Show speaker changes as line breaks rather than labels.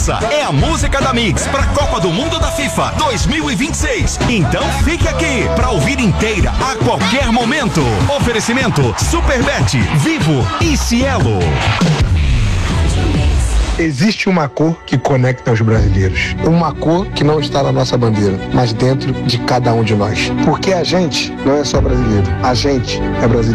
Essa é a música da Mix pra Copa do Mundo da FIFA 2026. Então fique aqui pra ouvir inteira a qualquer momento. Oferecimento Superbet, Vivo e Cielo.
Existe uma cor que conecta os brasileiros. Uma cor que não está na nossa bandeira, mas dentro de cada um de nós. Porque a gente não é só brasileiro. A gente é brasileiro.